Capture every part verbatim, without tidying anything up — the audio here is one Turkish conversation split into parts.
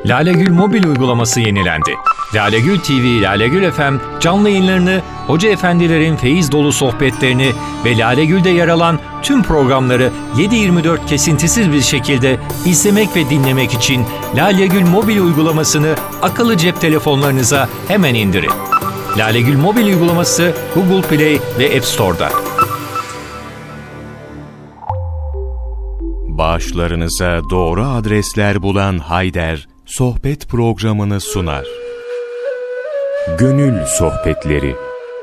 Lalegül mobil uygulaması yenilendi. Lalegül T V, Lalegül F M canlı yayınlarını, hoca efendilerin feyiz dolu sohbetlerini ve Lalegül'de yer alan tüm programları yedi yirmi dört kesintisiz bir şekilde izlemek ve dinlemek için Lalegül mobil uygulamasını akıllı cep telefonlarınıza hemen indirin. Lalegül mobil uygulaması Google Play ve App Store'da. Bağışlarınıza doğru adresler bulan Hayder, sohbet programını sunar. Gönül Sohbetleri.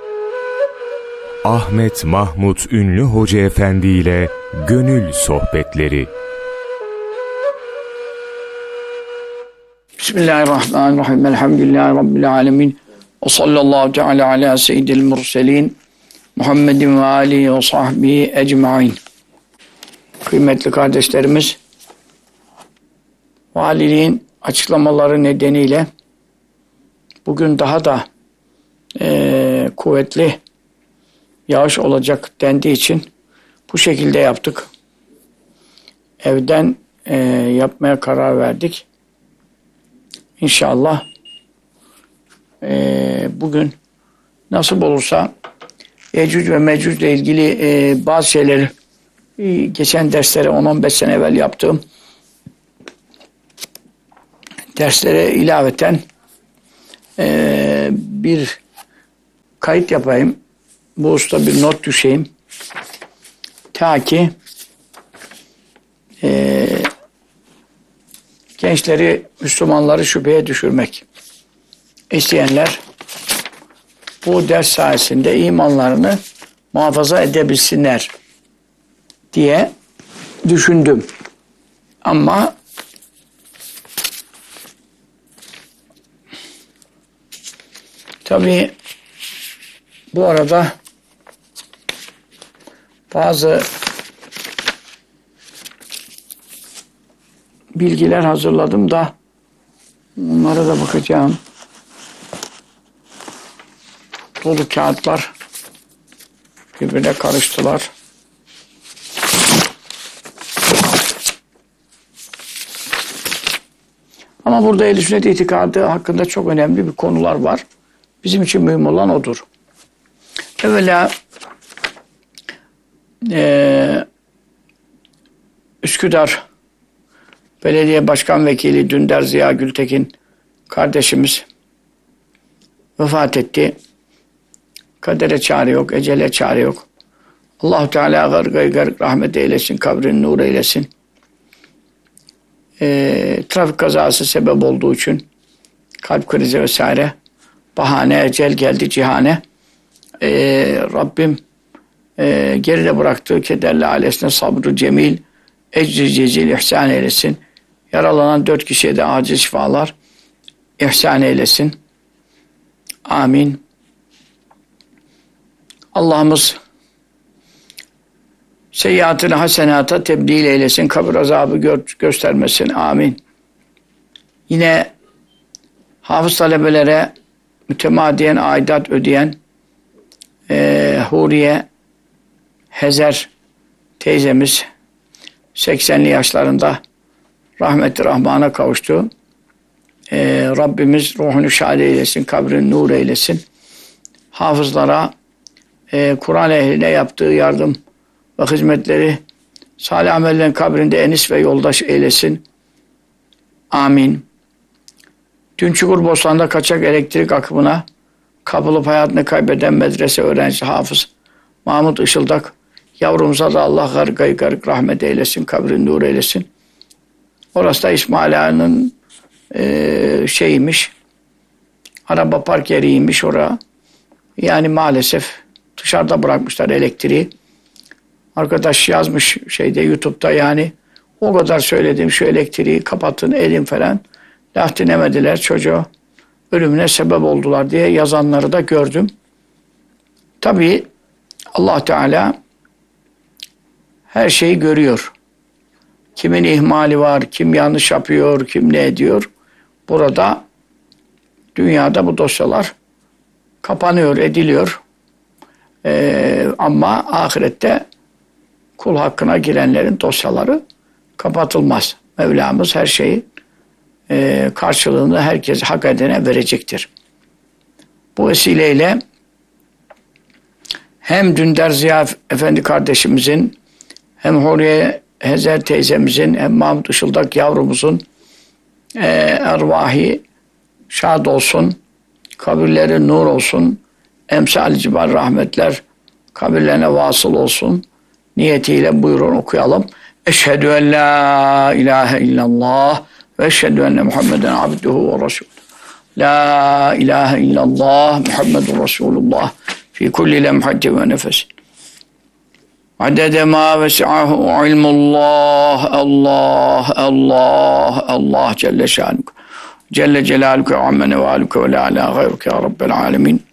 Ahmet Mahmut Ünlü Hoca Efendi ile Gönül Sohbetleri. Bismillahirrahmanirrahim. Elhamdülillahi Rabbil alemin. Ve sallallahu teala ala seyyidil murselin. Muhammedin ve alihi ve sahbihi ecmain. Kıymetli kardeşlerimiz, valiliğin açıklamaları nedeniyle bugün daha da e, kuvvetli yağış olacak dendiği için bu şekilde yaptık. Evden e, yapmaya karar verdik. İnşallah e, bugün nasip olursa Yecüc ve Mecüc ile ilgili e, bazı şeyleri e, geçen derslere on on beş sene evvel yaptığım derslere ilaveten e, bir kayıt yapayım. Bu usta bir not düşeyim. Ta ki e, gençleri, Müslümanları şüpheye düşürmek isteyenler bu ders sayesinde imanlarını muhafaza edebilsinler diye düşündüm. Ama tabii bu arada bazı bilgiler hazırladım da onlara da bakacağım. Dolu kağıtlar birbirine karıştılar. Ama burada Ehl-i Sünnet itikadı hakkında çok önemli bir konular var. Bizim için mühim olan odur. Evvela e, Üsküdar Belediye Başkan Vekili Dündar Ziya Gültekin kardeşimiz vefat etti. Kadere çare yok, ecele çare yok. Allah-u Teala gargayı garg rahmet eylesin, kabrini nur eylesin. E, trafik kazası sebep olduğu için kalp krizi vesaire bahane, ecel geldi cihane. Ee, Rabbim e, geride bıraktığı kederli ailesine sabrı cemil, ecri cezil ihsan eylesin. Yaralanan dört kişiye de acil şifalar ihsan eylesin. Amin. Allah'ımız seyyiatını hasenata tebdil eylesin. Kabir azabı gö- göstermesin. Amin. Yine hafız talebelere mütemadiyen aidat ödeyen e, Huriye Hezer teyzemiz seksenli yaşlarında rahmet-i rahmana kavuştu. E, Rabbimiz ruhunu şad eylesin, kabrini nur eylesin. Hafızlara, e, Kur'an ehline yaptığı yardım ve hizmetleri salih amellerin kabrinde enis ve yoldaş eylesin. Amin. Dün Çukurbostan'da kaçak elektrik akımına kapılıp hayatını kaybeden medrese öğrencisi hafız Mahmut Işıldak yavrumuza da Allah gargayı garg rahmet eylesin, kabrini nur eylesin. Orası da İsmail Ağa'nın e, şeyiymiş, araba park yeriymiş oraya. Yani maalesef dışarıda bırakmışlar elektriği. Arkadaş yazmış şeyde YouTube'da, yani o kadar söyledim şu elektriği kapatın elin falan. Laf dinlemediler, çocuğu ölümüne sebep oldular diye yazanları da gördüm. Tabii Allah Teala her şeyi görüyor. Kimin ihmali var, kim yanlış yapıyor, kim ne ediyor. Burada dünyada bu dosyalar kapanıyor, ediliyor. Ee, ama ahirette kul hakkına girenlerin dosyaları kapatılmaz. Mevlamız her şeyi e, karşılığını herkes hak edene verecektir. Bu vesileyle hem Dündar Ziya Efendi kardeşimizin, hem Huriye Hezer teyzemizin, hem Mahmut Işıldak yavrumuzun e, ervahi şad olsun, kabirleri nur olsun, emsal cibar rahmetler kabirlerine vasıl olsun niyetiyle buyurun okuyalım. Eşhedü en la ilahe illallah ve eşhedü enne Muhammeden abduhu ve resulüh. La ilahe illallah Muhammedun Resulullah fi kulli lemhatin ve nefesin. Adede ma vesi'ahu ilmullah Allah Allah Allah Celle şanuke Celle celaluke amme nevaluke ve la ala gayruke ya Rabbel alemin.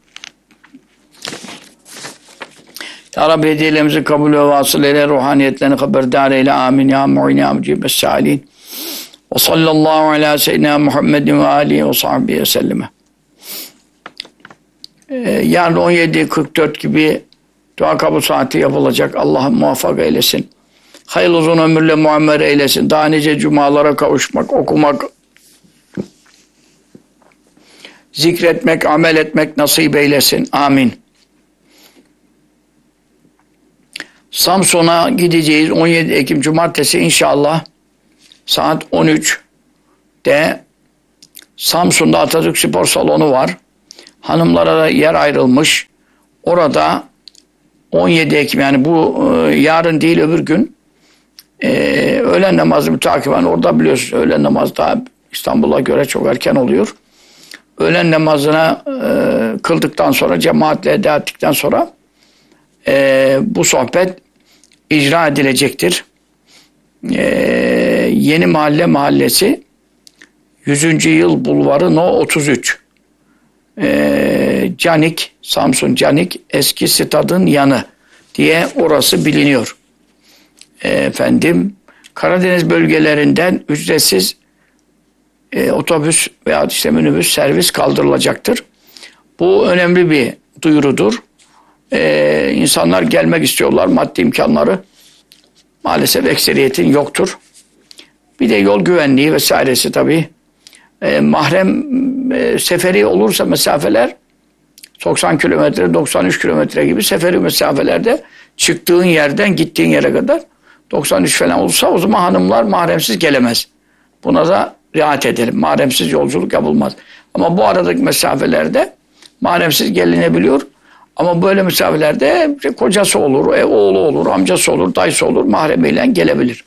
Ya Rabbi hediyelerimizi kabul ve vasıl eyle, ruhaniyetlerini haberdar eyle. Amin. Ya mu'in ya mucibes sâlin. Ve sallallahu ala seyyidina Muhammedin ve alihi ve sahbihi ve selleme. Ee, yarın on yedi kırk dört gibi dua kabul saati yapılacak. Allah muvaffak eylesin. Hayırlı uzun ömürle muammer eylesin. Daha nice cumalara kavuşmak, okumak, zikretmek, amel etmek nasip eylesin. Amin. Samsun'a gideceğiz. on yedi Ekim Cumartesi inşallah saat on üçte Samsun'da Atatürk Spor Salonu var. Hanımlara da yer ayrılmış. Orada on yedi Ekim yani bu e, yarın değil öbür gün e, öğlen namazı mütakiben orada biliyorsunuz öğlen namazı daha İstanbul'a göre çok erken oluyor. Öğlen namazına e, kıldıktan sonra cemaatle eda ettikten sonra e, bu sohbet icra edilecektir. E, Yeni Mahalle Mahallesi yüzüncü yıl bulvarı No otuz üç. E, Canik, Samsun Canik eski stadın yanı diye orası biliniyor. E, efendim Karadeniz bölgelerinden ücretsiz e, otobüs veya işte minibüs servis kaldırılacaktır. Bu önemli bir duyurudur. Ee, insanlar gelmek istiyorlar. Maddi imkanları maalesef ekseriyetin yoktur. Bir de yol güvenliği vesairesi tabii. Ee, mahrem e, seferi olursa mesafeler doksan kilometre, doksan üç kilometre gibi seferi mesafelerde çıktığın yerden gittiğin yere kadar doksan üç falan olursa o zaman hanımlar mahremsiz gelemez. Buna da riayet edelim. Mahremsiz yolculuk yapılmaz. Ama bu aradaki mesafelerde mahremsiz gelinebiliyor. Ama böyle mesafelerde kocası olur, ev oğlu olur, amcası olur, dayısı olur, mahremiyle gelebilir.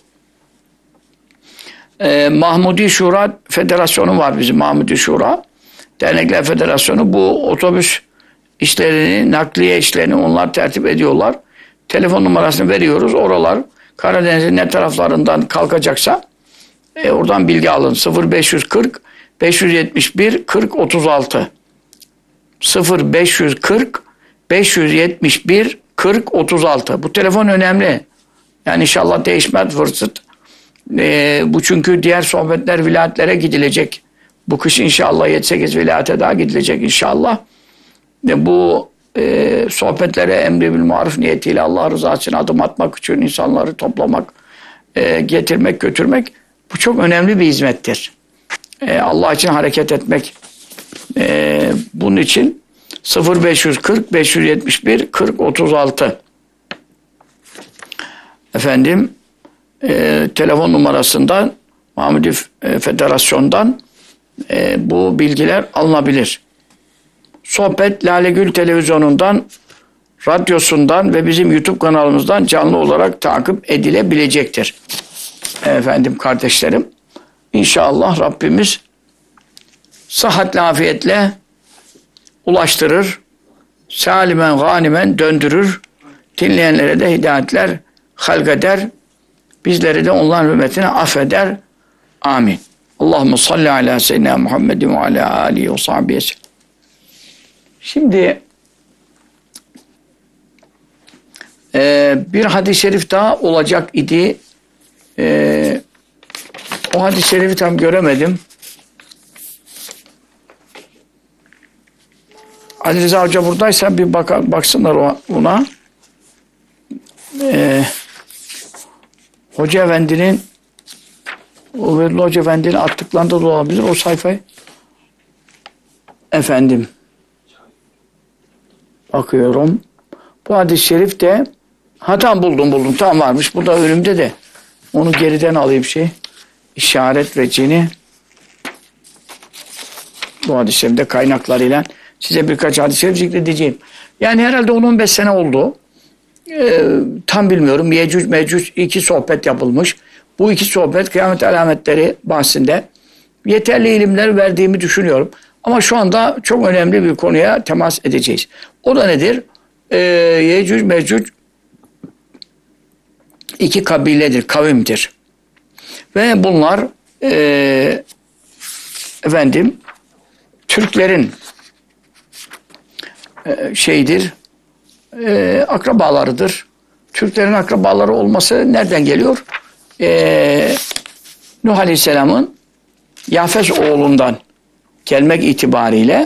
Ee, Mahmudi Şura Federasyonu var bizim, Mahmudi Şura. Dernekler Federasyonu bu otobüs işlerini, nakliye işlerini onlar tertip ediyorlar. Telefon numarasını veriyoruz. Oralar Karadeniz'in ne taraflarından kalkacaksa e, oradan bilgi alın. sıfır beş yüz kırk beş yüz yetmiş bir kırk otuz altı sıfır beş yüz kırk beş yüz yetmiş bir kırk otuz altı. Bu telefon önemli. Yani inşallah değişmez fırsat. Ee, bu çünkü diğer sohbetler vilayetlere gidilecek. Bu kış inşallah yedi sekiz vilayete daha gidilecek inşallah. Ve bu e, sohbetlere emri bil maruf niyetiyle Allah rızası için adım atmak için insanları toplamak, e, getirmek, götürmek bu çok önemli bir hizmettir. E, Allah için hareket etmek. E, bunun için sıfır beş yüz kırk beş yüz yetmiş bir kırk otuz altı efendim e, telefon numarasından Mahmudi Federasyon'dan e, bu bilgiler alınabilir. Sohbet Lale Gül televizyonundan, radyosundan ve bizim YouTube kanalımızdan canlı olarak takip edilebilecektir. Efendim kardeşlerim, İnşallah Rabbimiz sıhhatle, afiyetle ulaştırır, salimen, ganimen döndürür, dinleyenlere de hidayetler halk eder, bizleri de onların hürmetine affeder. Amin. Allahümme salli ala seyyidina Muhammedin ve ala alihi ve sahbihi sellem. Şimdi e, bir hadis-i şerif daha olacak idi. E, o hadis-i şerifi tam göremedim. Ali Rıza Hoca buradaysa bir bak baksınlar ona. Ee, Hoca Efendi'nin Ubeydullah Hoca Efendi'nin attıklarında da olabilir o sayfayı. Efendim. Bakıyorum. Bu hadis-i şerif de ha tamam buldum buldum. Tamam varmış. Bu da önümde de. Onu geriden alayım şey. İşaret ve cini. Bu hadis-i şerifte kaynaklarıyla size birkaç hadis-i şerif zikredeceğim. Yani herhalde on on beş sene oldu. Ee, tam bilmiyorum. Yecüc Mecüc iki sohbet yapılmış. Bu iki sohbet kıyamet alametleri bahsinde yeterli ilimler verdiğimi düşünüyorum. Ama şu anda çok önemli bir konuya temas edeceğiz. O da nedir? Ee, Yecüc Mecüc iki kabiledir, kavimdir. Ve bunlar e, efendim Türklerin e, şeydir, e, akrabalarıdır. Türklerin akrabaları olması nereden geliyor? E, Nuh Aleyhisselam'ın Yafes oğlundan gelmek itibariyle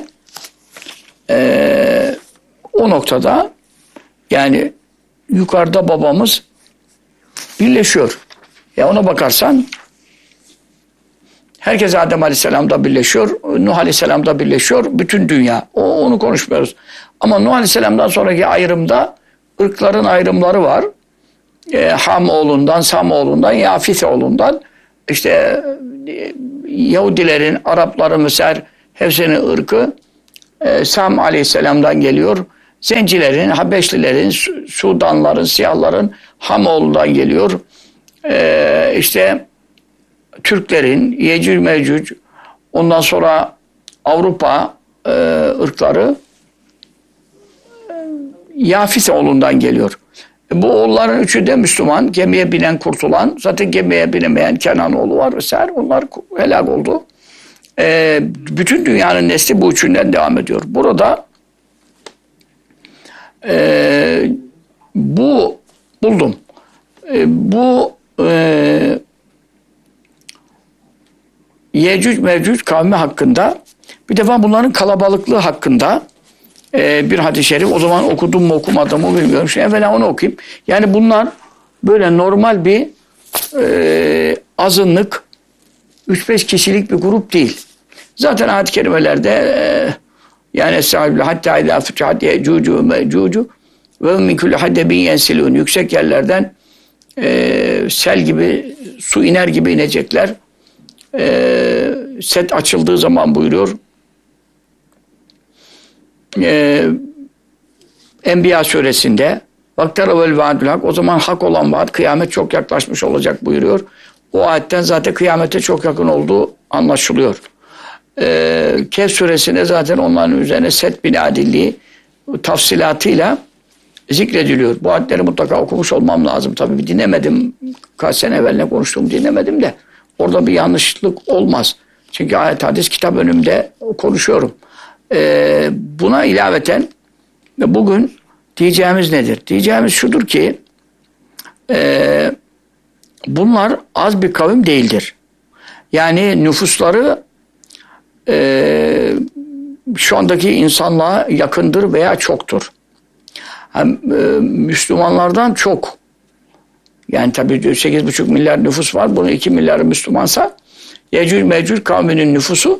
e, o noktada yani yukarıda babamız birleşiyor. Ya ona bakarsan herkes Adem Aleyhisselam'da birleşiyor, Nuh Aleyhisselam'da birleşiyor, bütün dünya. O, onu konuşmuyoruz. Ama Nuh Aleyhisselam'dan sonraki ayrımda ırkların ayrımları var. E, Ham oğlundan, Sam oğlundan, Yafis oğlundan, işte e, Yahudilerin, Arapların mesela hepsinin ırkı e, Sam Aleyhisselam'dan geliyor. Zencilerin, Habeşlilerin, Sudanların, Siyahların Ham oğlundan geliyor. E, işte Türklerin, Yecüc Mecüc, ondan sonra Avrupa e, ırkları e, Yafis oğlundan geliyor. E, bu oğulların üçü de Müslüman, gemiye binen kurtulan, zaten gemiye binemeyen Kenan oğlu var vesaire, onlar helak oldu. E, bütün dünyanın nesli bu üçünden devam ediyor. Burada e, bu buldum. E, bu e, Yecüc Mecüc kavmi hakkında, bir defa bunların kalabalıklığı hakkında e, bir hadis-i şerif, o zaman okudum mu okumadım mı bilmiyorum. Şimdi evvela onu okuyayım. Yani bunlar böyle normal bir e, azınlık, üç beş kişilik bir grup değil. Zaten ayet-i kerimelerde e, yani sahibi hatta ila futihat yecucu mecucu ve min kulli hadebin yensilun, yüksek yerlerden e, sel gibi, su iner gibi inecekler. E, set açıldığı zaman buyuruyor. E, Enbiya suresinde Vaktaravel vaadül hak, o zaman hak olan vaat, kıyamet çok yaklaşmış olacak buyuruyor. O ayetten zaten kıyamete çok yakın olduğu anlaşılıyor. E, Kehf suresinde zaten onların üzerine set binadilliği tafsilatıyla zikrediliyor. Bu ayetleri mutlaka okumuş olmam lazım. Tabii bir dinlemedim. Kaç sene evvel ne konuştuğumu dinlemedim de orada bir yanlışlık olmaz. Çünkü ayet hadis kitap önümde konuşuyorum. Ee, buna ilaveten bugün diyeceğimiz nedir? Diyeceğimiz şudur ki e, bunlar az bir kavim değildir. Yani nüfusları e, şu andaki insanlığa yakındır veya çoktur. Hem, e, Müslümanlardan çok. Yani tabii sekiz buçuk milyar nüfus var. Bunun iki milyarı Müslümansa Yecüc Mecüc kavminin nüfusu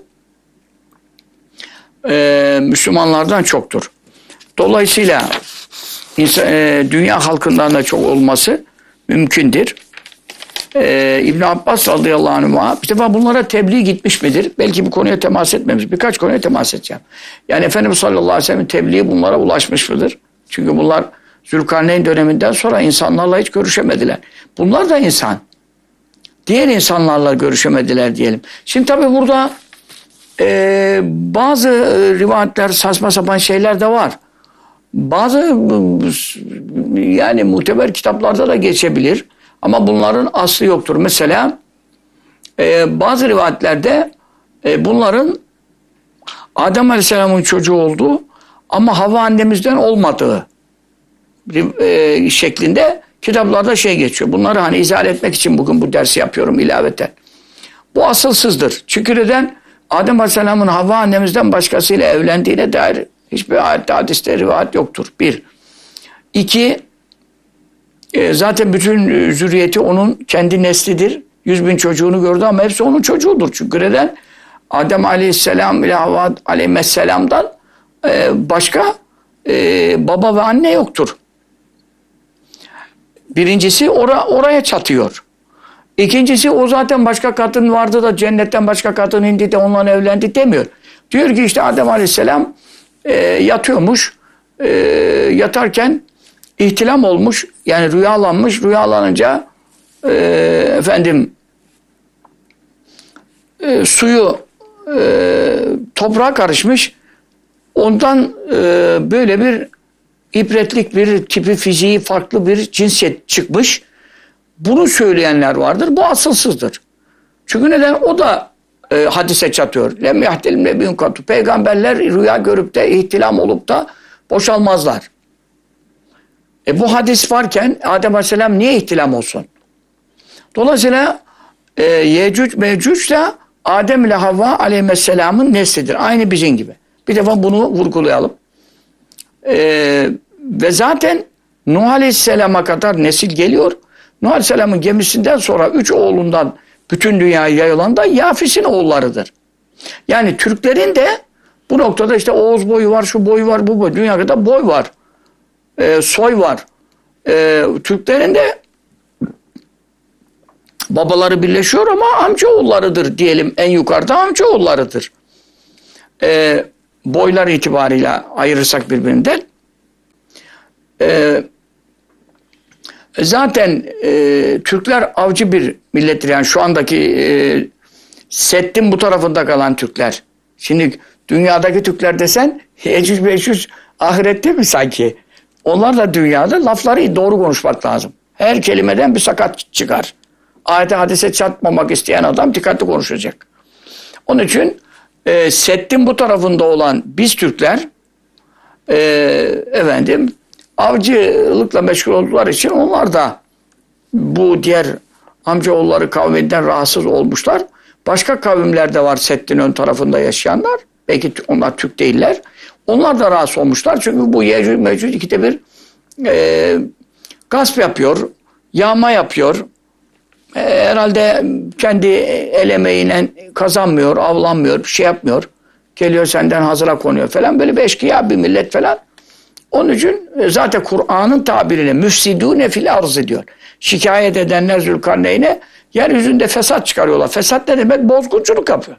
e, Müslümanlardan çoktur. Dolayısıyla insan, e, dünya halkından da çok olması mümkündür. E, İbn Abbas radıyallahu anh'a bir defa bunlara tebliğ gitmiş midir? Belki bu konuya temas etmemiş. Birkaç konuya temas edeceğim. Yani Efendimiz sallallahu aleyhi ve sellem'in tebliği bunlara ulaşmış mıdır? Çünkü bunlar Zülkarneyn döneminden sonra insanlarla hiç görüşemediler. Bunlar da insan. Diğer insanlarla görüşemediler diyelim. Şimdi tabii burada e, bazı rivayetler, saçma sapan şeyler de var. Bazı yani muteber kitaplarda da geçebilir. Ama bunların aslı yoktur. Mesela e, bazı rivayetlerde e, bunların Adem Aleyhisselam'ın çocuğu olduğu ama Havva annemizden olmadığı e, şeklinde kitaplarda şey geçiyor. Bunları hani izah etmek için bugün bu dersi yapıyorum ilaveten. Bu asılsızdır. Çünkü neden? Adem Aleyhisselam'ın Havva annemizden başkasıyla evlendiğine dair hiçbir ayette, hadiste rivayet yoktur. Bir. İki, e, zaten bütün zürriyeti onun kendi neslidir. yüz bin çocuğunu gördü ama hepsi onun çocuğudur. Çünkü neden? Adem Aleyhisselam ile Havva Aleyhisselam'dan e, başka e, baba ve anne yoktur. Birincisi ora, oraya çatıyor. İkincisi o zaten başka kadın vardı da cennetten başka kadın indi de onunla evlendi demiyor. Diyor ki işte Adem Aleyhisselam e, yatıyormuş. E, yatarken ihtilam olmuş. Yani rüyalanmış. Rüyalanınca e, efendim e, suyu e, toprağa karışmış. Ondan e, böyle bir ibretlik bir tipi fiziği farklı bir cinsiyet çıkmış. Bunu söyleyenler vardır. Bu asılsızdır. Çünkü neden? O da e, hadise çatıyor. Lem yahtilim nebiyun katu. Peygamberler rüya görüp de ihtilam olup da boşalmazlar. E bu hadis varken Adem Aleyhisselam niye ihtilam olsun? Dolayısıyla e, Yecüc Mecüc ile Adem ile Havva Aleyhisselam'ın neslidir. Aynı bizim gibi. Bir defa bunu vurgulayalım. E, ve zaten Nuh Aleyhisselam'a kadar nesil geliyor. Nuh Aleyhisselam'ın gemisinden sonra üç oğlundan bütün dünyaya yayılan da Yafis'in oğullarıdır. Yani Türklerin de bu noktada işte Oğuz boyu var, şu boyu var, bu boy. Dünya kadar boy var. E, soy var. E, Türklerin de babaları birleşiyor ama amcaoğullarıdır diyelim. En yukarıda amcaoğullarıdır. E, boylar itibarıyla ayırırsak birbirinden. E, zaten e, Türkler avcı bir millettir. Yani şu andaki e, Settin bu tarafında kalan Türkler. Şimdi dünyadaki Türkler desen Yecüc Mecüc ahirette mi sanki? Onlar da dünyada lafları doğru konuşmak lazım. Her kelimeden bir sakat çıkar. Ayete hadise çatmamak isteyen adam dikkatli konuşacak. Onun için e, Settin bu tarafında olan biz Türkler e, efendim avcılıkla meşgul oldukları için onlar da bu diğer amcaoğulları kavminden rahatsız olmuşlar. Başka kavimler de var Settin ön tarafında yaşayanlar. Belki onlar Türk değiller. Onlar da rahatsız olmuşlar. Çünkü bu Yecüc Mecüc ikide bir e, gasp yapıyor, yağma yapıyor. E, herhalde kendi el emeğiyle kazanmıyor, avlanmıyor, bir şey yapmıyor. Geliyor senden hazıra konuyor falan. Böyle bir eşkıya bir millet falan. Onun için zaten Kur'an'ın tabiriyle müfsidûne fil arz ediyor. Şikayet edenler Zülkarneyn'e yeryüzünde fesat çıkarıyorlar. Fesat ne demek? Bozgunculuk yapıyor.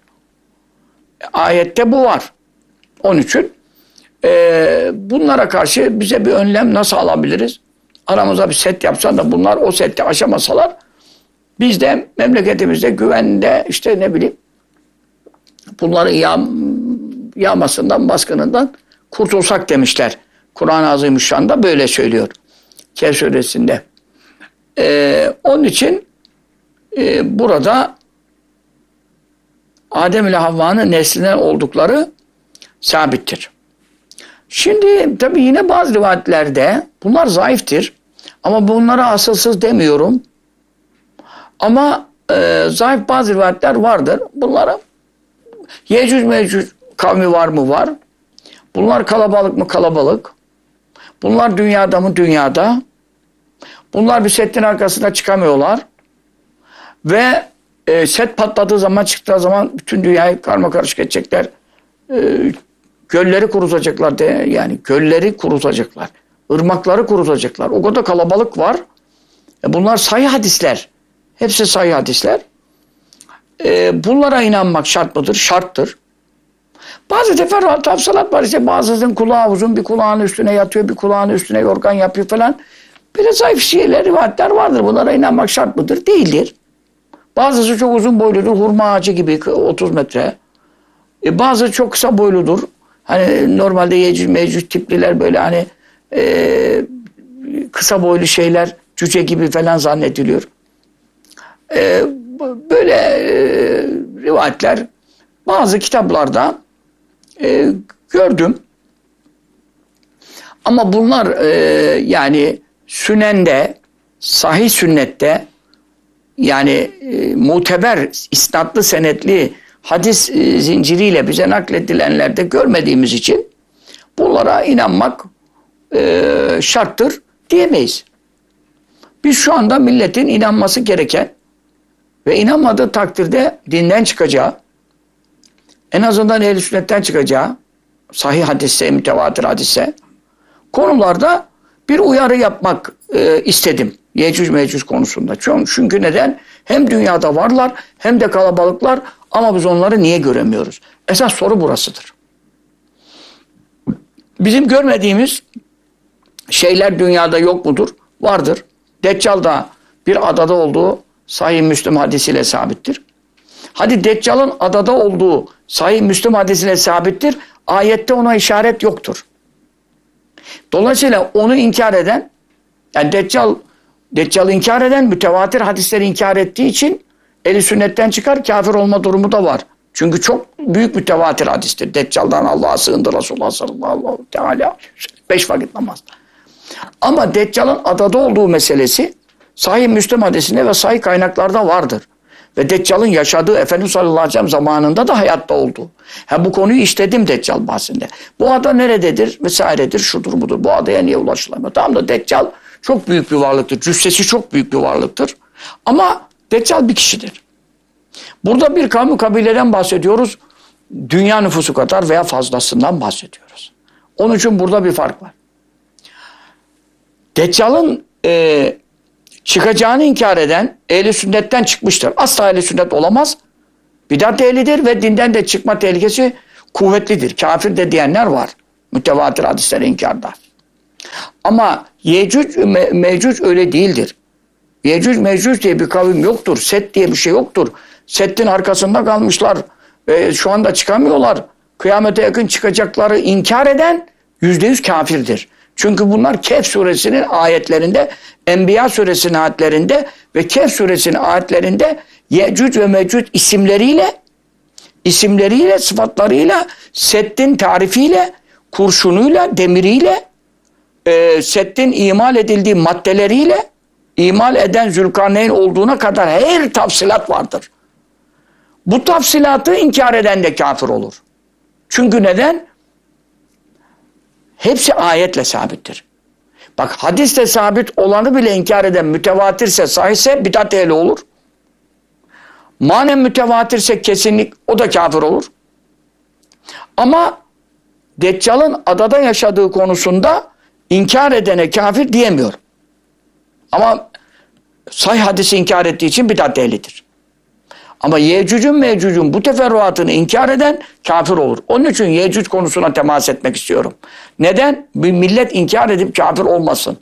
Ayette bu var. Onun için e, bunlara karşı bize bir önlem nasıl alabiliriz? Aramıza bir set yapsan da bunlar o sette aşamasalar biz de memleketimizde güvende işte ne bileyim bunların yağ, yağmasından, baskınından kurtulsak demişler. Kur'an-ı Azimüşşan'da böyle söylüyor. Kehf suresinde. Ee, onun için e, burada Adem ile Havva'nın neslinden oldukları sabittir. Şimdi tabii yine bazı rivayetlerde bunlar zayıftır. Ama bunlara asılsız demiyorum. Ama e, zayıf bazı rivayetler vardır. Bunlara Yecüc Mecüc kavmi var mı? Var. Bunlar kalabalık mı? Kalabalık. Bunlar dünyada mı? Dünyada. Bunlar bir setin arkasına çıkamıyorlar. Ve e, set patladığı zaman, çıktığı zaman bütün dünyayı karmakarışık edecekler. E, gölleri kurutacaklar. De, yani gölleri kurutacaklar. Irmakları kurutacaklar. O kadar kalabalık var. E, bunlar sahih hadisler. Hepsi sahih hadisler. E, bunlara inanmak şart mıdır? Şarttır. Bazı teferruat tafsilat var. İşte bazısının kulağı uzun, bir kulağının üstüne yatıyor, bir kulağının üstüne yorgan yapıyor falan. Böyle zayıf şeyler, rivayetler vardır. Bunlara inanmak şart mıdır? Değildir. Bazısı çok uzun boyludur. Hurma ağacı gibi otuz metre. E bazı çok kısa boyludur. Hani normalde Yecüc Mecüc tipliler böyle hani e, kısa boylu şeyler cüce gibi falan zannediliyor. E, böyle e, rivayetler bazı kitaplarda e, gördüm. Ama bunlar e, yani sünende, sahih sünnette yani e, muteber, isnatlı, senetli hadis e, zinciriyle bize nakledilenlerde görmediğimiz için bunlara inanmak e, şarttır diyemeyiz. Biz şu anda milletin inanması gereken Ve inanmadığı takdirde dinden çıkacağı, en azından ehl-i sünnetten çıkacağı, sahih hadise, mütevatir hadise konularda bir uyarı yapmak e, istedim. Yecüc Mecüc konusunda. Çünkü neden? Hem dünyada varlar hem de kalabalıklar ama biz onları niye göremiyoruz? Esas soru burasıdır. Bizim görmediğimiz şeyler dünyada yok mudur? Vardır. Deccal da bir adada olduğu Sahih Müslim hadisiyle sabittir. Hadi Deccal'ın adada olduğu Sahih Müslim hadisiyle sabittir. Ayette ona işaret yoktur. Dolayısıyla onu inkar eden, yani Deccal, Deccal'ı inkar eden mütevatir hadisleri inkar ettiği için eli sünnetten çıkar, kafir olma durumu da var. Çünkü çok büyük mütevatir hadistir. Deccal'dan Allah'a sığındı Resulullah sallallahu aleyhi ve sellem. Beş vakit namaz. Ama Deccal'ın adada olduğu meselesi Sahih Müslim hadisinde ve sahih kaynaklarda vardır. Ve Deccal'ın yaşadığı Efendimiz sallallahu aleyhi ve sellem zamanında da hayatta oldu. Ha, bu konuyu işledim Deccal bahsinde. Bu ada nerededir vesairedir, şudur budur. Bu adaya niye ulaşılamıyor? Tamam da Deccal çok büyük bir varlıktır. Cüssesi çok büyük bir varlıktır. Ama Deccal bir kişidir. Burada bir kavmi kabileden bahsediyoruz. Dünya nüfusu kadar veya fazlasından bahsediyoruz. Onun için burada bir fark var. Deccal'ın e, çıkacağını inkar eden ehl-i sünnetten çıkmıştır. Asla ehl-i sünnet olamaz. Bidat ehlidir ve dinden de çıkma tehlikesi kuvvetlidir. Kafir de diyenler var. Mütevatir hadisleri inkarda. Ama Yecüc me Mecüc öyle değildir. Yecüc Mecüc diye bir kavim yoktur. Set diye bir şey yoktur. Setin arkasında kalmışlar. E, şu anda çıkamıyorlar. Kıyamete yakın çıkacakları inkar eden yüzde yüz kafirdir. Çünkü bunlar Kehf suresinin ayetlerinde, Enbiya suresinin ayetlerinde ve Kehf suresinin ayetlerinde Yecüc ve Mecüc isimleriyle, isimleriyle, sıfatlarıyla, Seddin tarifiyle, kurşunuyla, demiriyle, e, Seddin imal edildiği maddeleriyle, imal eden Zülkarneyn olduğuna kadar her tafsilat vardır. Bu tafsilatı inkar eden de kafir olur. Çünkü neden? Hepsi ayetle sabittir. Bak hadiste sabit olanı bile inkar eden mütevatirse, sahihse bidat ehli olur. Manen mütevatirse kesinlik o da kafir olur. Ama Deccal'ın adada yaşadığı konusunda inkar edene kafir diyemiyor. Ama sahih hadisi inkar ettiği için bidat ehlidir. Ama Yecüc'ün Mecüc'ün bu teferruatını inkar eden kafir olur. Onun için Yecüc konusuna temas etmek istiyorum. Neden? Bir millet inkar edip kafir olmasın.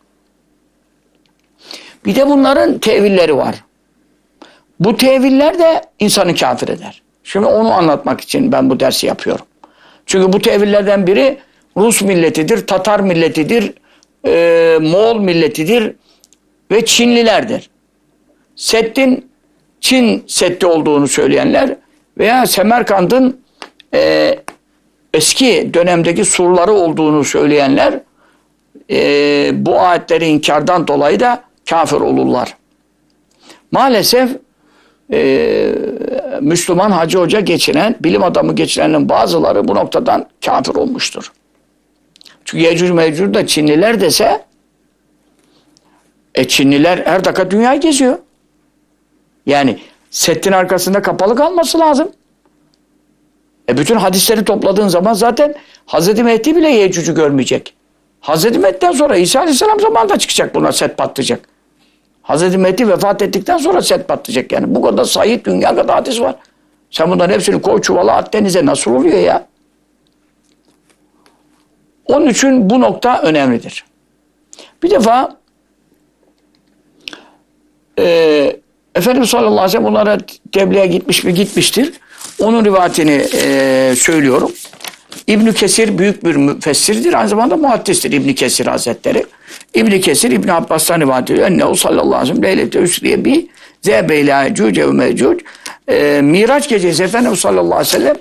Bir de bunların tevilleri var. Bu teviller de insanı kafir eder. Şimdi onu anlatmak için ben bu dersi yapıyorum. Çünkü bu tevillerden biri Rus milletidir, Tatar milletidir, e, Moğol milletidir ve Çinlilerdir. Seddin Çin Seddi olduğunu söyleyenler veya Semerkant'ın e, eski dönemdeki surları olduğunu söyleyenler e, bu ayetleri inkardan dolayı da kafir olurlar. Maalesef e, Müslüman hacı hoca geçinen, bilim adamı geçirenin bazıları bu noktadan kafir olmuştur. Çünkü Yecüc Mecüc de Çinliler dese e, Çinliler her dakika dünyayı geziyor. Yani Seddin arkasında kapalı kalması lazım. E bütün hadisleri topladığın zaman zaten Hazreti Mehdi bile Yecüc'ü görmeyecek. Hazreti Mehdi'den sonra İsa Aleyhisselam zamanında çıkacak bunlar, set patlayacak. Hazreti Mehdi vefat ettikten sonra set patlayacak yani. Bu kadar sahih dünya kadar hadis var. Sen bunların hepsini koy çuvala at denize, nasıl oluyor ya? Onun için bu nokta önemlidir. Bir defa eee Efendimiz sallallahu aleyhi ve sellem onlara tebliğe gitmiş mi? Gitmiştir. Onun rivayetini e, söylüyorum. İbn Kesir büyük bir müfessirdir. Aynı zamanda muhaddistir İbn Kesir Hazretleri. İbn Kesir İbn Abbas'tan rivayet ediyor. Ennehu sallallahu aleyhi ve sellem leylete üsriye bi zebeyla cüce ve mecüc. E, Miraç gecesi Efendimiz sallallahu aleyhi ve sellem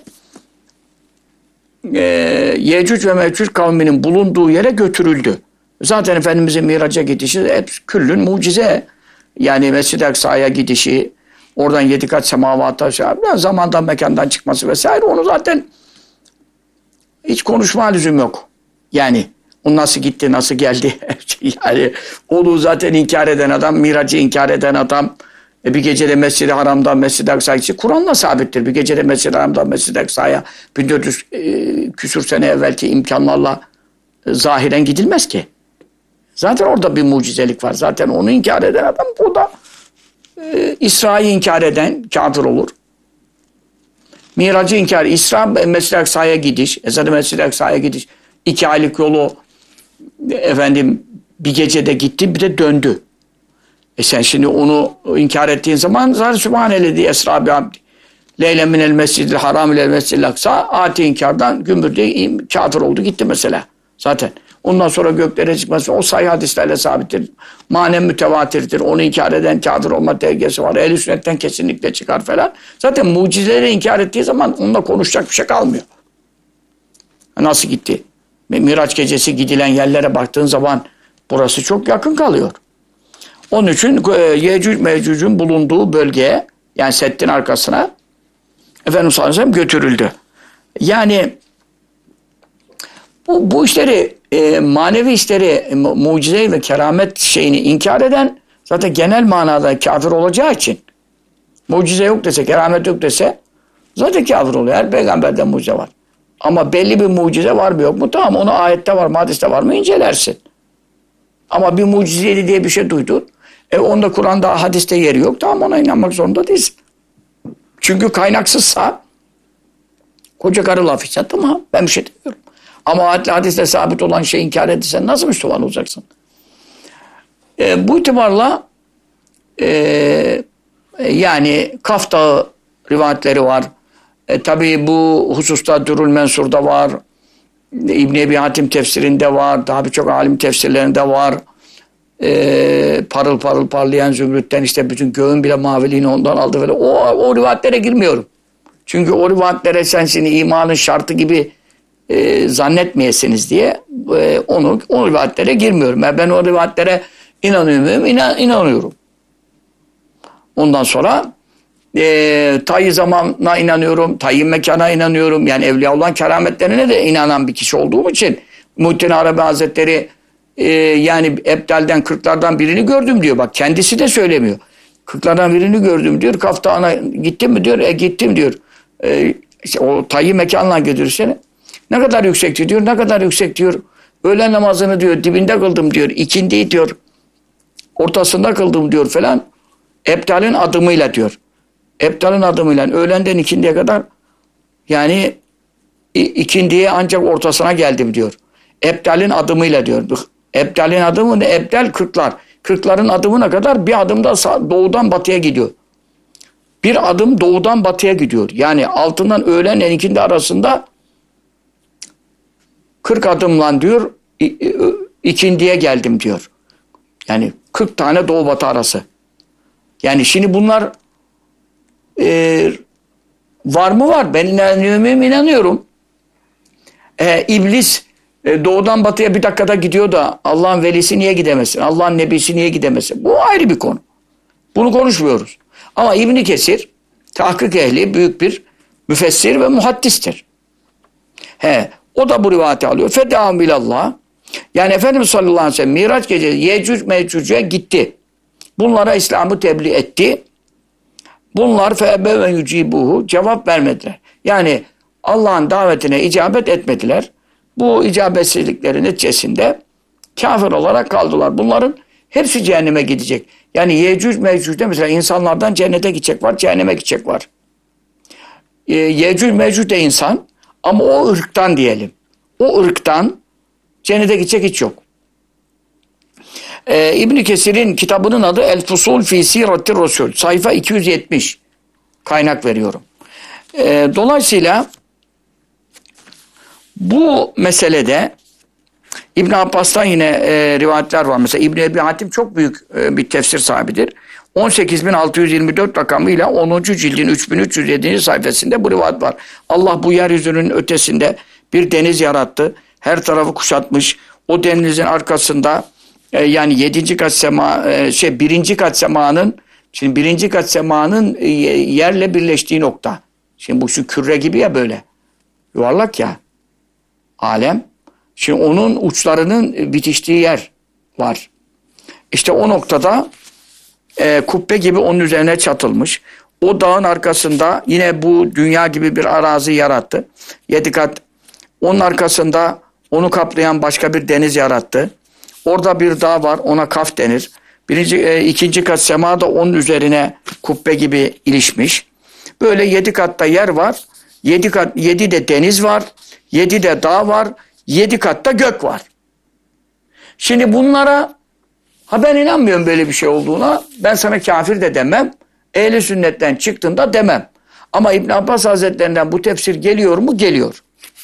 e, Yecüc ve Mecüc kavminin bulunduğu yere götürüldü. Zaten Efendimizin miraca gidişi hep küllün mucize. Yani Mescid-i Aksa'ya gidişi, oradan yedi kat semavata, zamandan mekandan çıkması vesaire, onu zaten hiç konuşma lüzum yok. Yani o nasıl gitti, nasıl geldi, yani onu zaten inkar eden adam, miracı inkar eden adam, E bir gecede Mescid-i Haram'dan Mescid-i Aksa'ya gitsin. Kur'an'la sabittir. Bir gecede Mescid-i Haram'dan Mescid-i Aksa'ya bin dört yüz e, küsür sene evvelki imkanlarla e, zahiren gidilmez ki. Zaten orada bir mucizelik var. Zaten onu inkar eden adam burada e, İsra'yı inkar eden kafir olur. Miracı inkar, İsra Mescid-i Aksa'ya gidiş, Esad-ı Mescid-i Aksa'ya gidiş. İki aylık yolu efendim bir gecede gitti bir de döndü. E sen şimdi onu inkar ettiğin zaman zaten Sübhanellezi esra bi abdi. Leyle minel mescidil haram ile mescidil aksa ati inkardan gümbürdü kafir oldu gitti mesela. Zaten. Ondan sonra göklere çıkması o sahih hadislerle sabittir. Manen mütevatirdir. Onu inkar eden kafir olma tehlikesi var. Ehl-i sünnetten kesinlikle çıkar falan. Zaten mucizeleri inkar ettiği zaman onunla konuşacak bir şey kalmıyor. Nasıl gitti? Miraç gecesi gidilen yerlere baktığın zaman burası çok yakın kalıyor. Onun için Yecüc Mecüc'ün bulunduğu bölgeye yani Seddin arkasına Efendimiz sallallahu aleyhi ve sellem götürüldü. Yani bu, bu işleri e, manevi işleri e, mucize ve keramet şeyini inkar eden zaten genel manada kafir olacağı için mucize yok dese, keramet yok dese zaten kafir oluyor. Her peygamberden mucize var. Ama belli bir mucize var mı yok mu? Tamam onu ayette var mı, hadiste var mı incelersin. Ama bir mucizeydi diye bir şey duydun. E onda Kur'an'da, hadiste yeri yok. Tamam ona inanmak zorunda değilsin. Çünkü kaynaksızsa koca karı laf ise tamam ben bir şey demiyorum. Ama hadiste sabit olan şeyi inkar edilsen nasıl Müslüman olacaksın? E, bu itibarla e, yani Kaf Dağı rivayetleri var. E, tabii bu hususta Dürrül Mensur'da var. İbn Ebi Hatim tefsirinde var. Daha birçok alim tefsirlerinde var. Ee, parıl parıl parlayan zümrütten işte bütün göğün bile maviliğini ondan aldı böyle. O, o rivayetlere girmiyorum. Çünkü o rivayetlere sen şimdi imanın şartı gibi e, zannetmeyesiniz diye e, onu o rivayetlere girmiyorum. Yani ben o rivayetlere inanıyorum, inan, inanıyorum. Ondan sonra e, tayyi zamana inanıyorum, tayyi mekana inanıyorum. Yani evliya olan kerametlerine de inanan bir kişi olduğum için Muhittin Arabi Hazretleri Ee, yani Ebdal'den kırklardan birini gördüm diyor. Bak kendisi de söylemiyor. Kırklardan birini gördüm diyor. Kaf Dağı'na gittin mi diyor. E gittim diyor. E, işte o tayyi mekanla götürür seni. Ne kadar yüksekti diyor. Ne kadar yüksek diyor. Öğlen namazını diyor dibinde kıldım diyor. İkindiyi diyor. Ortasında kıldım diyor falan. Ebdal'in adımıyla diyor. Ebdal'in adımıyla öğlenden ikindiye kadar yani ikindiye ancak ortasına geldim diyor. Ebdal'in adımıyla diyor. Ebdal'in adımı ne? Ebdal kırklar. Kırkların adımına kadar bir adımda doğudan batıya gidiyor. Bir adım doğudan batıya gidiyor. Yani altından öğlenle ikindi arasında kırk adımla diyor ikindiye geldim diyor. Yani kırk tane doğu batı arası. Yani şimdi bunlar e, var mı var? Ben inanıyorum, inanıyorum. E, İblis doğudan batıya bir dakikada gidiyor da Allah'ın velisi niye gidemesin? Allah'ın nebisi niye gidemesin? Bu ayrı bir konu. Bunu konuşmuyoruz. Ama İbn Kesir tahkik ehli büyük bir müfessir ve muhaddistir. He, o da bu rivayeti alıyor. Fedâhum bilallah. Yani Efendimiz sallallahu aleyhi ve sellem Miraç gecesi Yecüc Mecüc'e gitti. Bunlara İslam'ı tebliğ etti. Bunlar feebe ve yücibuhu cevap vermediler. Yani Allah'ın davetine icabet etmediler. Bu icabetsizliklerin neticesinde kafir olarak kaldılar. Bunların hepsi cehenneme gidecek. Yani Yecüc Mecüc'te mesela insanlardan cennete gidecek var, cehenneme gidecek var. E, Yecüc Mecüc de insan ama o ırktan diyelim. O ırktan cennete gidecek hiç yok. E, İbn Kesir'in kitabının adı El Fusul fi Siratir Resul. Sayfa iki yüz yetmiş. Kaynak veriyorum. E, dolayısıyla bu meselede İbn Abbas'tan yine e, rivayetler var. Mesela İbn Ebi Hatim çok büyük e, bir tefsir sahibidir. on sekiz bin altı yüz yirmi dört rakamıyla onuncu cildin üç bin üç yüz yedinci sayfasında bu rivayet var. Allah bu yeryüzünün ötesinde bir deniz yarattı. Her tarafı kuşatmış. O denizin arkasında e, yani yedinci kat sema e, şey birinci kat semanın şimdi birinci kat semanın e, yerle birleştiği nokta. Şimdi bu şu küre gibi ya böyle. Yuvarlak ya. Alem. Şimdi onun uçlarının bitiştiği yer var. İşte o noktada e, kubbe gibi onun üzerine çatılmış. O dağın arkasında yine bu dünya gibi bir arazi yarattı. Yedi kat. Onun arkasında onu kaplayan başka bir deniz yarattı. Orada bir dağ var, ona Kaf denir. Birinci, e, ikinci kat sema da onun üzerine kubbe gibi ilişmiş. Böyle yedi katta yer var. Yedi kat, yedi de deniz var. Yedi de dağ var. Yedi katta gök var. Şimdi bunlara, ha ben inanmıyorum böyle bir şey olduğuna. Ben sana kafir de demem. Ehli sünnetten çıktığında demem. Ama İbn Abbas Hazretlerinden bu tefsir geliyor mu? Geliyor.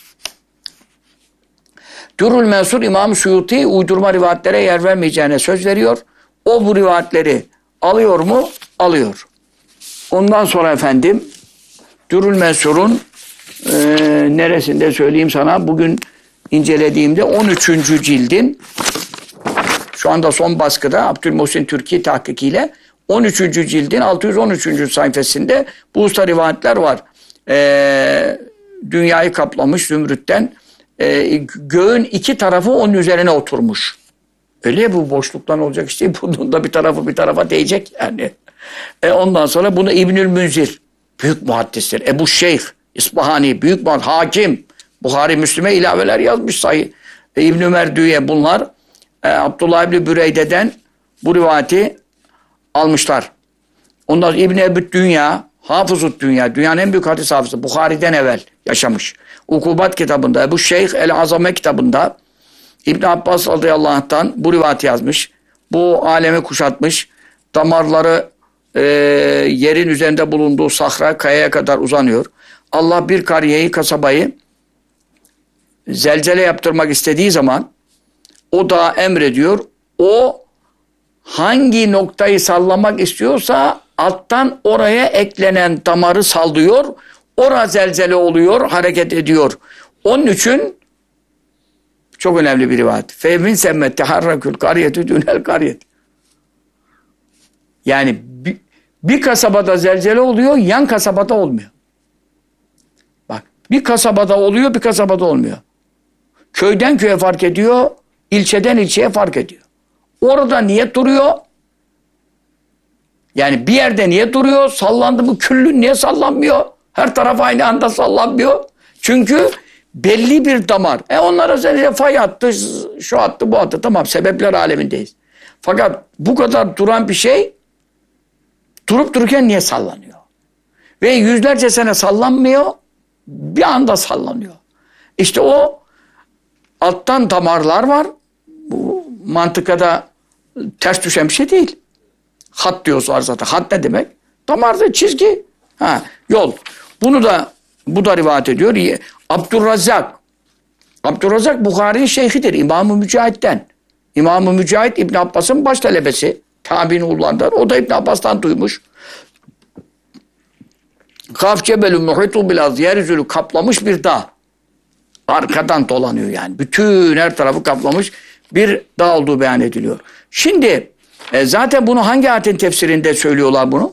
Dürrül Mensur İmam-ı Suyuti uydurma rivayetlere yer vermeyeceğine söz veriyor. O bu rivayetleri alıyor mu? Alıyor. Ondan sonra efendim Dürrül Mensur'un e, neresinde söyleyeyim sana, bugün incelediğimde on üçüncü cildin şu anda son baskıda Abdülmuhsin Türki tahkikiyle on üçüncü cildin altı yüz on üçüncü sayfasında bu usta rivayetler var. E, dünyayı kaplamış zümrütten, e, göğün iki tarafı onun üzerine oturmuş. Öyle bu boşluktan olacak işte. Bunun da bir tarafı bir tarafa değecek yani. E ondan sonra bunu İbnül Münzir, büyük muhaddistir. Ebu Şeyh, İsbahani, büyük muhaddis, hakim, Buhari, Müslim'e ilaveler yazmış sayı. E, İbn-i Merdüye bunlar e, Abdullah İbni Büreyde'den bu rivayeti almışlar. Ondan sonra İbn-i Ebu Dünya, Hafızut Dünya, dünyanın en büyük hadis hafızı, Buhari'den evvel yaşamış. Ukubat kitabında, Ebu Şeyh El-Azame kitabında İbn Abbas radıyallahu anh'tan bu rivayeti yazmış. Bu alemi kuşatmış. Damarları e, yerin üzerinde bulunduğu sahra kayaya kadar uzanıyor. Allah bir kariyeyi, kasabayı zelzele yaptırmak istediği zaman o dağa emrediyor. O hangi noktayı sallamak istiyorsa alttan oraya eklenen damarı sallıyor. Orada zelzele oluyor, hareket ediyor. Onun için çok önemli bir rivayet. Fevmin semmet teharrakül kariyetü dünel kariyet. Yani bir, bir kasabada zelzele oluyor, yan kasabada olmuyor. Bak, bir kasabada oluyor, bir kasabada olmuyor. Köyden köye fark ediyor, ilçeden ilçeye fark ediyor. Orada niye duruyor? Yani bir yerde niye duruyor? Sallandı mı küllün niye sallanmıyor? Her taraf aynı anda sallanmıyor. Çünkü belli bir damar. E onlara özellikle fay attı, şu attı, bu attı. Tamam, sebepler alemindeyiz. Fakat bu kadar duran bir şey durup dururken niye sallanıyor? Ve yüzlerce sene sallanmıyor, bir anda sallanıyor. İşte o alttan damarlar var. Bu mantıkada ters düşen bir şey değil. Hat diyoruz zaten. Hat ne demek? Damarda çizgi. Ha, yol. Bunu da bu da rivayet ediyor. Abdurrazzak. Abdurrazzak Bukhari'nin şeyhidir. İmam-ı Mücahit'ten. İmam-ı Mücahit İbn Abbas'ın baş talebesi. Tabi'in oğullarından. O da İbn Abbas'tan duymuş. Kaf cebelü muhitu bilaz. Yeryüzünü kaplamış bir dağ. Arkadan dolanıyor yani. Bütün her tarafı kaplamış bir dağ olduğu beyan ediliyor. Şimdi e, zaten bunu hangi ayetin tefsirinde söylüyorlar bunu?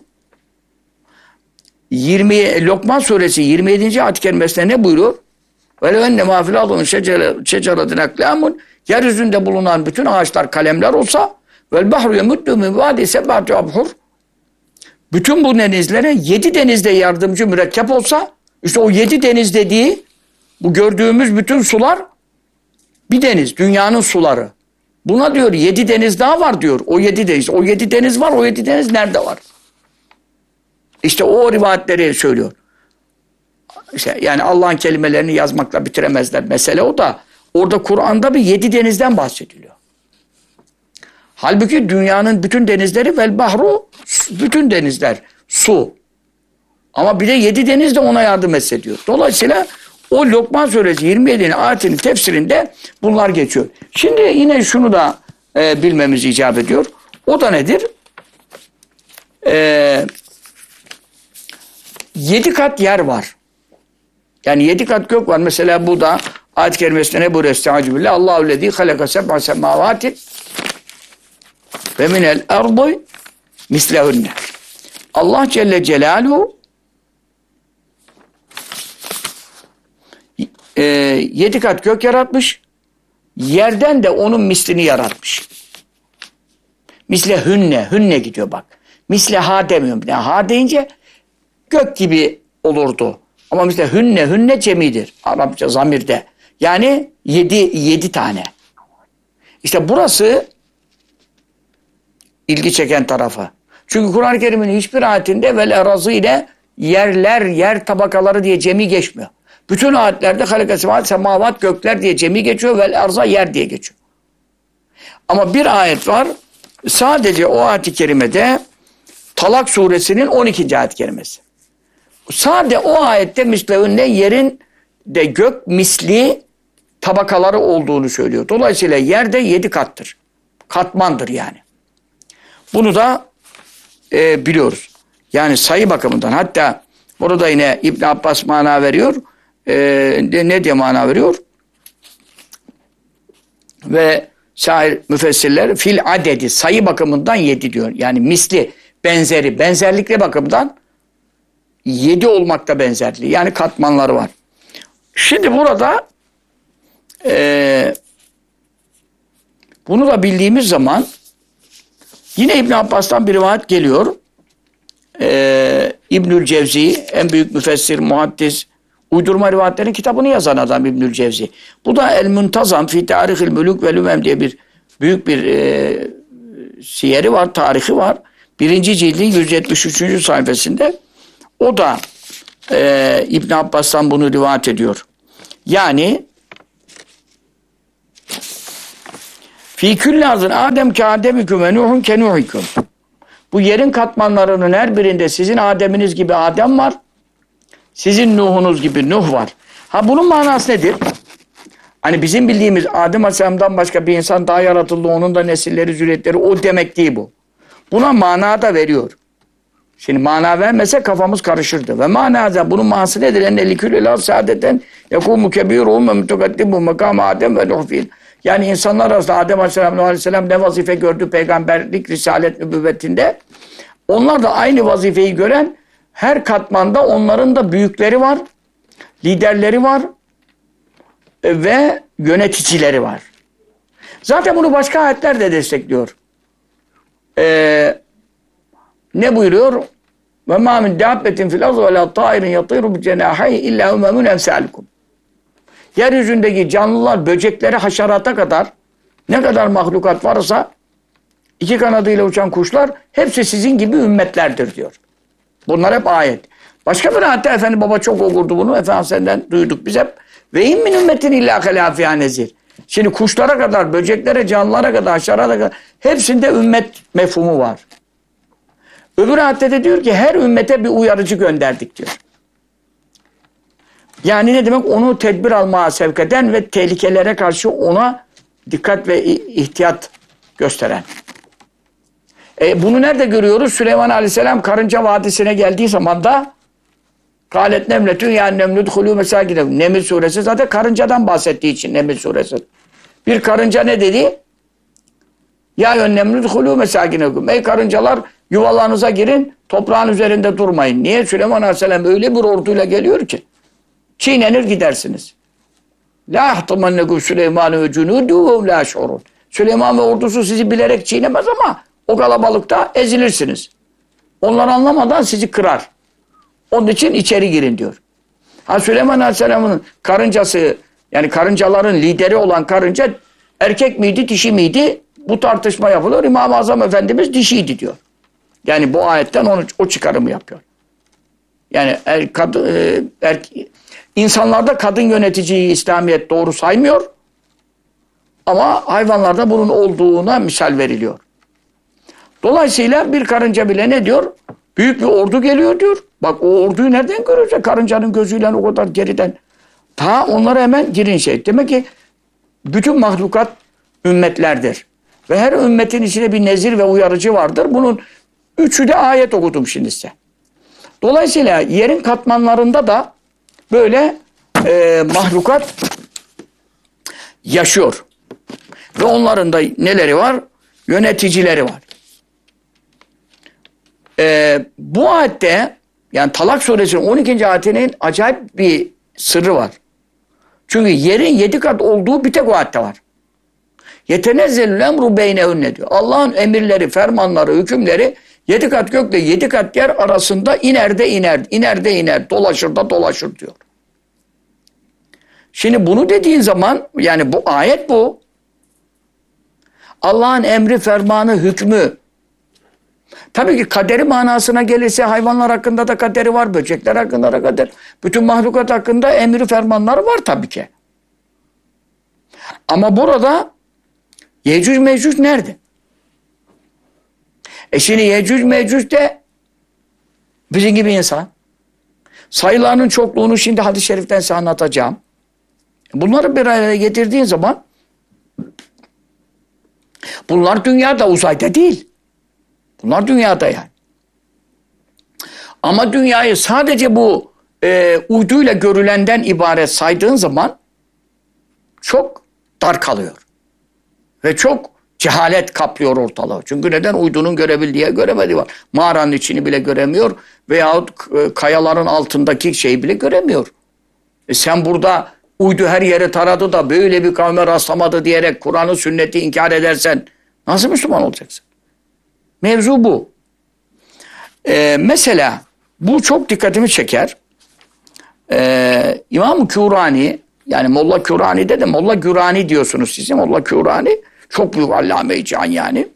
yirmi Lokman suresi yirmi yedinci ayet-i kerimesinde ne buyuruyor? Ve enne ma fil ardı şeceratun aklamun, yeryüzünde bulunan bütün ağaçlar kalemler olsa vel bahru yemuddu min vadi seb'ati abhur, bütün bu denizlere yedi denizde yardımcı mürekkep olsa, işte o yedi deniz dediği bu gördüğümüz bütün sular bir deniz, dünyanın suları. Buna diyor yedi deniz daha var diyor. O yedi deniz, o yedi deniz var, o yedi deniz nerede var? İşte o rivayetleri söylüyor. İşte yani Allah'ın kelimelerini yazmakla bitiremezler. Mesele o da. Orada Kur'an'da bir yedi denizden bahsediliyor. Halbuki dünyanın bütün denizleri vel bahru, bütün denizler su. Ama bir de yedi deniz de ona yardım etse diyor. Dolayısıyla o Lokman suresi yirmi yedi ayetinin tefsirinde bunlar geçiyor. Şimdi yine şunu da e, bilmemiz icap ediyor. O da nedir? Eee Yedi kat yer var. Yani yedi kat gök var. Mesela bu da ayet-i kerimesinde ne buyuruyor? Estaizu billah. Allahu lezî halaka seb'a semâvâti ve minel ardı mislehunne. Allah Celle Celaluhu e, yedi kat gök yaratmış. Yerden de onun mislini yaratmış. Mislehünne. Hünne gidiyor bak. Misle ha demiyorum. Yani ha deyince gök gibi olurdu. Ama mesela hünne, hünne cemidir. Arapça zamirde. Yani yedi, yedi tane. İşte burası ilgi çeken tarafı. Çünkü Kur'an-ı Kerim'in hiçbir ayetinde vel erazı ile yerler, yer tabakaları diye cemi geçmiyor. Bütün ayetlerde halika semavat, gökler diye cemi geçiyor. Vel arza yer diye geçiyor. Ama bir ayet var. Sadece o ayet-i kerimede Talak suresinin on ikinci ayet-i kerimesi. Sadece o ayette mislehünne yerin de gök misli tabakaları olduğunu söylüyor. Dolayısıyla yerde yedi kattır. Katmandır yani. Bunu da e, biliyoruz. Yani sayı bakımından. Hatta burada yine İbn Abbas mana veriyor. E, ne diye mana veriyor? Ve şair müfessirler fil adedi sayı bakımından yedi diyor. Yani misli, benzeri, benzerlikle bakımından yedi olmakta benzerliği. Yani katmanları var. Şimdi burada e, bunu da bildiğimiz zaman yine İbn Abbas'tan bir rivayet geliyor. E, İbnül Cevzi en büyük müfessir, muhaddis, uydurma rivayetlerin kitabını yazan adam İbnül Cevzi. Bu da El Muntazam fi Tarihil Mülük ve Lümem diye bir büyük bir e, siyeri var, tarihi var. Birinci cildin yüz yetmiş üçüncü sayfasında o da e, İbn Abbas'tan bunu rivayet ediyor. Yani Fî külli arzın Adem ke Ademiküm ve Nuhun ke Nuhiküm. Bu yerin katmanlarının her birinde sizin Adem'iniz gibi Adem var. Sizin Nuh'unuz gibi Nuh var. Ha bunun manası nedir? Hani bizim bildiğimiz Adem Aleyhisselam'dan başka bir insan daha yaratıldı. Onun da nesilleri, zürriyetleri o demek değil bu. Buna mana da veriyor. Şimdi mana vermese kafamız karışırdı. Ve mana bunun manası nedir? Enne likülü la saadeten yekûmü kebîrûhum ve mütekaddimu makam Adem ve Nuh fîl. Yani insanlar arasında Adem Aleyhisselam, Nuh Aleyhisselam ne vazife gördü peygamberlik, risalet, nübüvvetinde. Onlar da aynı vazifeyi gören her katmanda onların da büyükleri var, liderleri var ve yöneticileri var. Zaten bunu başka ayetler de destekliyor. Ee, ne buyuruyor? Ve mâ min dâbbetin fil ardı ve lâ tâirin yatîru bi cenâhayhi illâ umemun emsâlukum. Yeryüzündeki canlılar, böcekleri, haşerata kadar ne kadar mahlukat varsa iki kanadıyla uçan kuşlar hepsi sizin gibi ümmetlerdir diyor. Bunlar hep ayet. Başka bir ayette Efendi Baba çok okurdu bunu. Efendim senden duyduk biz hep. Ve in min ümmetin illâ helâ fîhâ nezir. Şimdi kuşlara kadar, böceklere, canlılara kadar, haşerata kadar hepsinde ümmet mefhumu var. Öbür ayette de diyor ki her ümmete bir uyarıcı gönderdik diyor. Yani ne demek? Onu tedbir almaya sevk eden ve tehlikelere karşı ona dikkat ve ihtiyat gösteren. E, bunu nerede görüyoruz? Süleyman Aleyhisselam Karınca Vadisi'ne geldiği zaman da Kâlet nemletün yani nemlüd hulû mesâgine. Neml suresi zaten karıncadan bahsettiği için Neml suresi. Bir karınca ne dedi? Ya yön nemlüd hulû mesâgine. Ey karıncalar yuvalarınıza girin, toprağın üzerinde durmayın. Niye? Süleyman Aleyhisselam öyle bir orduyla geliyor ki çiğnenir gidersiniz. La yahtamannekum Süleyman ve cunudu ve la şurun. Süleyman ve ordusu sizi bilerek çiğnemez ama o kalabalıkta ezilirsiniz. Onlar anlamadan sizi kırar. Onun için içeri girin diyor. Ha Süleyman Aleyhisselam'ın karıncası yani karıncaların lideri olan karınca erkek miydi, dişi miydi? Bu tartışma yapılıyor. İmam-ı Azam Efendimiz dişiydi diyor. Yani bu ayetten onu, o çıkarımı yapıyor. Yani er, kadın, e, er, insanlarda kadın yöneticiyi İslamiyet doğru saymıyor. Ama hayvanlarda bunun olduğuna misal veriliyor. Dolayısıyla bir karınca bile ne diyor? Büyük bir ordu geliyor diyor. Bak o orduyu nereden görüyorsa karıncanın gözüyle o kadar geriden. Ta onlara hemen girin şey. Demek ki bütün mahlukat ümmetlerdir. Ve her ümmetin içinde bir nezir ve uyarıcı vardır. Bunun üçü de ayet okudum şimdi size. Dolayısıyla yerin katmanlarında da böyle e, mahlukat yaşıyor. Ve onların da neleri var? Yöneticileri var. E, bu ayette yani Talak suresinin on ikinci ayetinin acayip bir sırrı var. Çünkü yerin yedi kat olduğu bir tek o ayette var. Yetenezzelül emru beynehünne diyor. Allah'ın emirleri, fermanları, hükümleri Yedi kat gökle yedi kat yer arasında iner de iner, iner de iner, dolaşır da dolaşır diyor. Şimdi bunu dediğin zaman, yani bu ayet bu. Allah'ın emri, fermanı, hükmü. Tabii ki kaderi manasına gelirse hayvanlar hakkında da kaderi var, böcekler hakkında da kader. Bütün mahlukat hakkında emri, fermanları var tabii ki. Ama burada Yecüc Mecüc nerede? E şimdi Yecüc Mecüc de bizim gibi insan. Sayılarının çokluğunu şimdi hadis-i şeriften size anlatacağım. Bunları bir araya getirdiğin zaman bunlar dünyada, uzayda değil. Bunlar dünyada yani. Ama dünyayı sadece bu e, uyduyla görülenden ibaret saydığın zaman çok dar kalıyor. Ve çok cehalet kaplıyor ortalığı. Çünkü neden? Uydunun görebildiği, göremediği var. Mağaranın içini bile göremiyor veyahut kayaların altındaki şeyi bile göremiyor. E sen burada uydu her yere taradı da böyle bir kavme rastlamadı diyerek Kur'an'ı, sünneti inkar edersen nasıl Müslüman olacaksın? Mevzu bu. Ee, mesela bu çok dikkatimi çeker. Ee, İmam-ı Kürani, yani Molla Kürani'de de Molla Gürani diyorsunuz siz. Molla Kürani çok büyük allame-i can yani.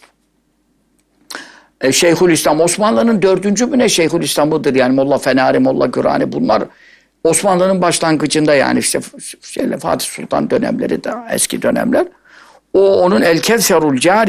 Ee, Şeyhülislam Osmanlı'nın dördüncü mü ne Şeyhülislam'ıdır yani Molla Fenari, Molla Gürani bunlar Osmanlı'nın başlangıcında yani işte şeyle, Fatih Sultan dönemleri de eski dönemler. O onun El Kevserul Cari